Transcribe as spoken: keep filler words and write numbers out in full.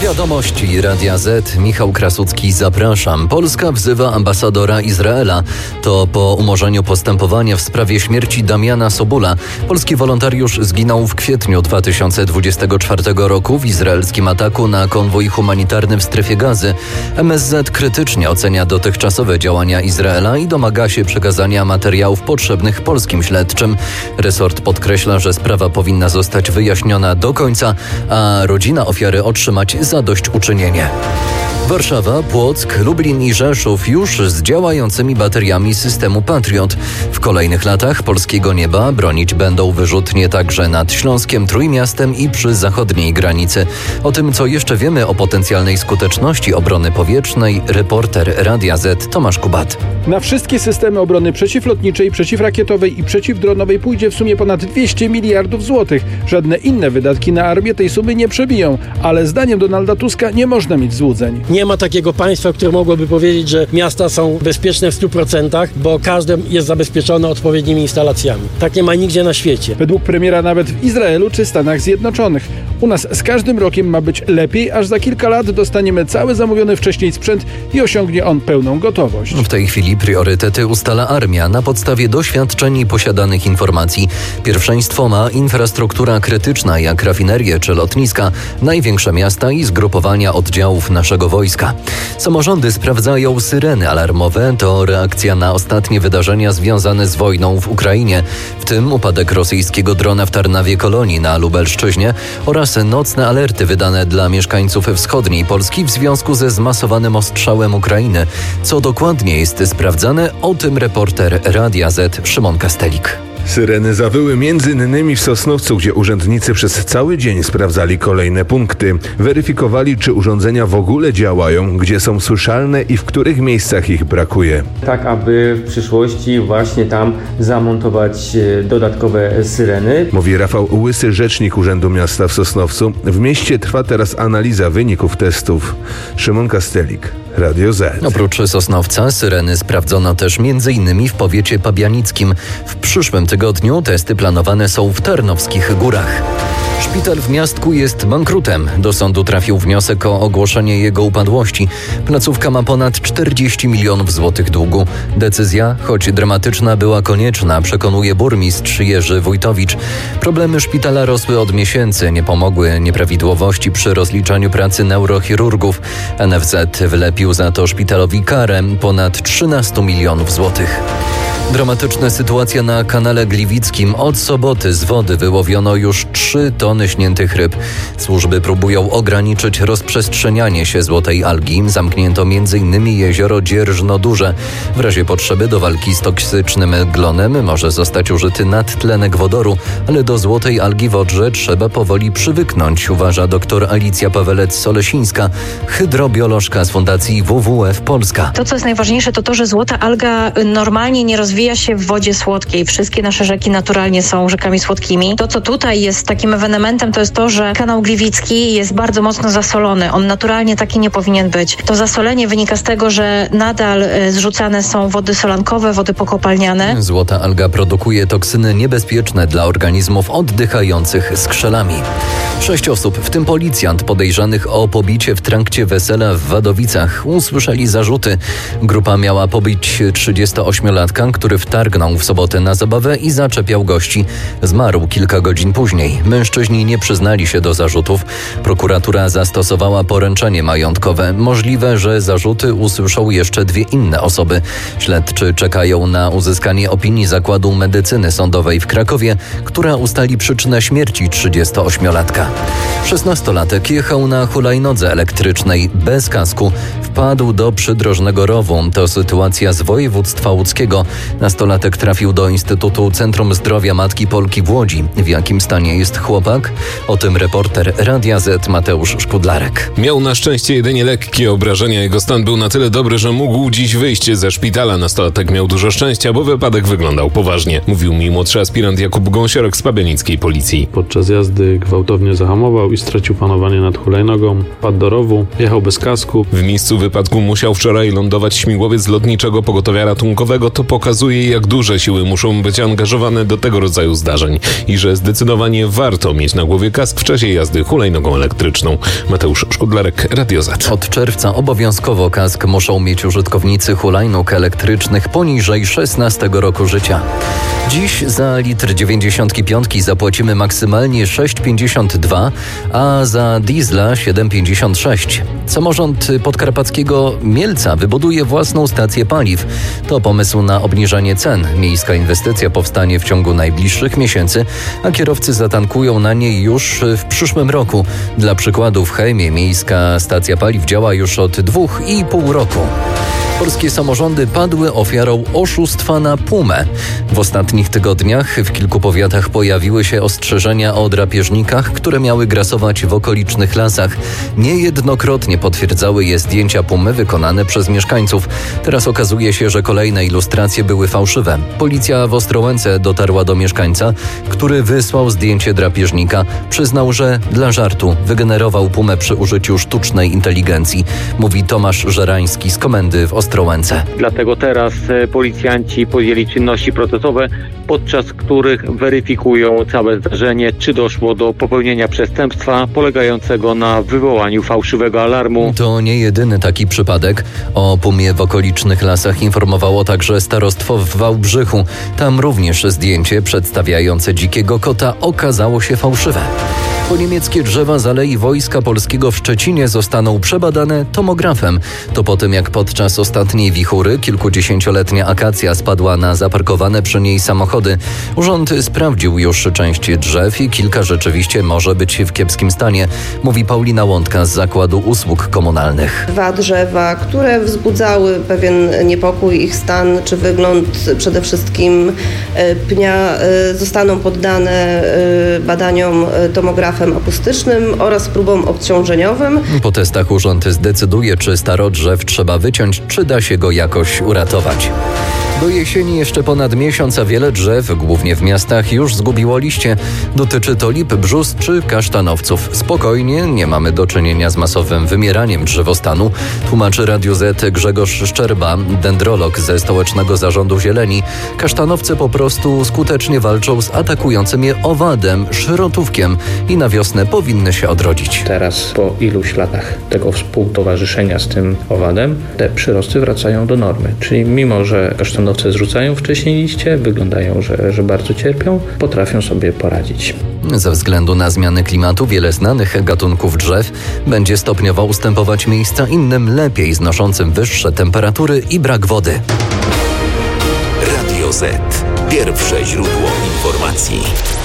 Wiadomości Radia Z. Michał Krasucki, zapraszam. Polska wzywa ambasadora Izraela. To po umorzeniu postępowania w sprawie śmierci Damiana Sobula. Polski wolontariusz zginął w kwietniu dwa tysiące dwudziestego czwartego roku w izraelskim ataku na konwój humanitarny w strefie Gazy. M S Z krytycznie ocenia dotychczasowe działania Izraela i domaga się przekazania materiałów potrzebnych polskim śledczym. Resort podkreśla, że sprawa powinna zostać wyjaśniona do końca, a rodzina ofiary otrzymać zadośćuczynienie. Warszawa, Płock, Lublin i Rzeszów już z działającymi bateriami systemu Patriot. W kolejnych latach polskiego nieba bronić będą wyrzutnie także nad Śląskiem, Trójmiastem i przy zachodniej granicy. O tym, co jeszcze wiemy o potencjalnej skuteczności obrony powietrznej, reporter Radia Z Tomasz Kubat. Na wszystkie systemy obrony przeciwlotniczej, przeciwrakietowej i przeciwdronowej pójdzie w sumie ponad dwieście miliardów złotych. Żadne inne wydatki na armię tej sumy nie przebiją, ale zdaniem Donalda Tuska nie można mieć złudzeń. Nie ma takiego państwa, które mogłoby powiedzieć, że miasta są bezpieczne w stu procentach, bo każde jest zabezpieczone odpowiednimi instalacjami. Tak nie ma nigdzie na świecie. Według premiera nawet w Izraelu czy Stanach Zjednoczonych. U nas z każdym rokiem ma być lepiej, aż za kilka lat dostaniemy cały zamówiony wcześniej sprzęt i osiągnie on pełną gotowość. W tej chwili priorytety ustala armia na podstawie doświadczeń i posiadanych informacji. Pierwszeństwo ma infrastruktura krytyczna jak rafinerie czy lotniska, największe miasta i zgrupowania oddziałów naszego wojska. Samorządy sprawdzają syreny alarmowe. To reakcja na ostatnie wydarzenia związane z wojną w Ukrainie, w tym upadek rosyjskiego drona w Tarnawie Kolonii na Lubelszczyźnie oraz nocne alerty wydane dla mieszkańców wschodniej Polski w związku ze zmasowanym ostrzałem Ukrainy. Co dokładnie jest sprawdzane, o tym reporter Radia Z Szymon Kastelik. Syreny zawyły między innymi w Sosnowcu, gdzie urzędnicy przez cały dzień sprawdzali kolejne punkty. Weryfikowali, czy urządzenia w ogóle działają, gdzie są słyszalne i w których miejscach ich brakuje. Tak, aby w przyszłości właśnie tam zamontować dodatkowe syreny. Mówi Rafał Łysy, rzecznik Urzędu Miasta w Sosnowcu. W mieście trwa teraz analiza wyników testów. Szymon Kastelik, Radio Z. Oprócz Sosnowca syreny sprawdzono też między innymi w powiecie pabianickim. W przyszłym tygodniu testy planowane są w Tarnowskich Górach. Szpital w Miastku jest bankrutem. Do sądu trafił wniosek o ogłoszenie jego upadłości. Placówka ma ponad czterdzieści milionów złotych długu. Decyzja, choć dramatyczna, była konieczna, przekonuje burmistrz Jerzy Wójtowicz. Problemy szpitala rosły od miesięcy. Nie pomogły nieprawidłowości przy rozliczaniu pracy neurochirurgów. N F Z wylepił za to szpitalowi karę ponad trzynaście milionów złotych. Dramatyczna sytuacja na kanale Gliwickim. Od soboty z wody wyłowiono już trzy tony śniętych ryb. Służby próbują ograniczyć rozprzestrzenianie się złotej algi. Zamknięto między innymi jezioro Dzierżno-Duże. W razie potrzeby do walki z toksycznym glonem może zostać użyty nadtlenek wodoru, ale do złotej algi w Odrze trzeba powoli przywyknąć, uważa dr Alicja Pawelec-Solesińska, hydrobiolożka z Fundacji W W F Polska. To, co jest najważniejsze, to to, że złota alga normalnie nie rozwija się w wodzie słodkiej. Wszystkie nasze rzeki naturalnie są rzekami słodkimi. To, co tutaj jest takim ewenementem, to jest to, że kanał Gliwicki jest bardzo mocno zasolony. On naturalnie taki nie powinien być. To zasolenie wynika z tego, że nadal zrzucane są wody solankowe, wody pokopalniane. Złota alga produkuje toksyny niebezpieczne dla organizmów oddychających skrzelami. Sześć osób, w tym policjant, podejrzanych o pobicie w trakcie wesela w Wadowicach, usłyszeli zarzuty. Grupa miała pobić trzydziestoośmiolatka, który wtargnął w sobotę na zabawę i zaczepiał gości. Zmarł kilka godzin później. Mężczyźni nie przyznali się do zarzutów. Prokuratura zastosowała poręczenie majątkowe. Możliwe, że zarzuty usłyszą jeszcze dwie inne osoby. Śledczy czekają na uzyskanie opinii Zakładu Medycyny Sądowej w Krakowie, która ustali przyczynę śmierci trzydziestoośmiolatka. szesnastolatek jechał na hulajnodze elektrycznej bez kasku. Wpadł do przydrożnego rowu. To sytuacja z województwa łódzkiego. Nastolatek trafił do Instytutu Centrum Zdrowia Matki Polki w Łodzi. W jakim stanie jest chłopak? O tym reporter Radia Z Mateusz Szkudlarek. Miał na szczęście jedynie lekkie obrażenia. Jego stan był na tyle dobry, że mógł dziś wyjść ze szpitala. Nastolatek miał dużo szczęścia, bo wypadek wyglądał poważnie. Mówił mi młodszy aspirant Jakub Gąsiorek z pabianickiej policji. Podczas jazdy gwałtownie zahamował i stracił panowanie nad hulajnogą. Wpadł do rowu, jechał bez kasku. W miejscu wypadku musiał wczoraj lądować śmigłowiec lotniczego pogotowia ratunkowego, to pokazuje, jak duże siły muszą być angażowane do tego rodzaju zdarzeń i że zdecydowanie warto mieć na głowie kask w czasie jazdy hulajnogą elektryczną. Mateusz Szkudlarek, Radio Z. Od czerwca obowiązkowo kask muszą mieć użytkownicy hulajnóg elektrycznych poniżej szesnastego roku życia. Dziś za litr dziewięćdziesiątki piątki zapłacimy maksymalnie sześć pięćdziesiąt dwa, a za diesla siedem pięćdziesiąt sześć. Samorząd podkarpackiego Mielca wybuduje własną stację paliw. To pomysł na obniżanie cen. Miejska inwestycja powstanie w ciągu najbliższych miesięcy, a kierowcy zatankują na niej już w przyszłym roku. Dla przykładu w Chełmie miejska stacja paliw działa już od dwóch i pół roku. Polskie samorządy padły ofiarą oszustwa na Pumę. W ostatnich tygodniach w kilku powiatach pojawiły się ostrzeżenia o drapieżnikach, które miały grasować w okolicznych lasach. Niejednokrotnie potwierdzały je zdjęcia Pumy wykonane przez mieszkańców. Teraz okazuje się, że kolejne ilustracje były fałszywe. Policja w Ostrołęce dotarła do mieszkańca, który wysłał zdjęcie drapieżnika. Przyznał, że dla żartu wygenerował Pumę przy użyciu sztucznej inteligencji. Mówi Tomasz Żerański z komendy w Ostrołęce. Ostrołęce. Dlatego teraz policjanci podjęli czynności procesowe, podczas których weryfikują całe zdarzenie, czy doszło do popełnienia przestępstwa polegającego na wywołaniu fałszywego alarmu. To nie jedyny taki przypadek. O Pumie w okolicznych lasach informowało także starostwo w Wałbrzychu. Tam również zdjęcie przedstawiające dzikiego kota okazało się fałszywe. Niemieckie drzewa z Alei Wojska Polskiego w Szczecinie zostaną przebadane tomografem. To po tym, jak podczas ostatniej wichury kilkudziesięcioletnia akacja spadła na zaparkowane przy niej samochody. Urząd sprawdził już część drzew i kilka rzeczywiście może być w kiepskim stanie, mówi Paulina Łądka z Zakładu Usług Komunalnych. Dwa drzewa, które wzbudzały pewien niepokój, ich stan czy wygląd przede wszystkim pnia, zostaną poddane badaniom tomografem akustycznym oraz próbom obciążeniowym. Po testach urząd zdecyduje, czy starodrzew trzeba wyciąć, czy da się go jakoś uratować. Do jesieni jeszcze ponad miesiąc, a wiele drzew, głównie w miastach, już zgubiło liście. Dotyczy to lip, brzóz czy kasztanowców. Spokojnie, nie mamy do czynienia z masowym wymieraniem drzewostanu, tłumaczy Radio Z Grzegorz Szczerba, dendrolog ze Stołecznego Zarządu Zieleni. Kasztanowce po prostu skutecznie walczą z atakującym je owadem, szrotówkiem i na wiosnę powinny się odrodzić. Teraz po iluś latach tego współtowarzyszenia z tym owadem te przyrosty wracają do normy. Czyli mimo, że kasztanowce zrzucają wcześniej liście, wyglądają, że, że bardzo cierpią, potrafią sobie poradzić. Ze względu na zmiany klimatu wiele znanych gatunków drzew będzie stopniowo ustępować miejsca innym, lepiej znoszącym wyższe temperatury i brak wody. Radio Z. Pierwsze źródło informacji.